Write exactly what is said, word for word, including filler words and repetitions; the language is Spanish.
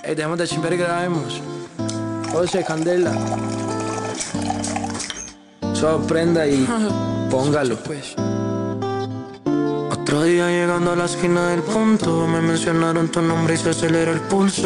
Ey, dejemos de chimper y grabemos. José, Candela. Sorprenda y póngalo. Pues. Otro día llegando a la esquina del punto, me mencionaron tu nombre y se acelera el pulso.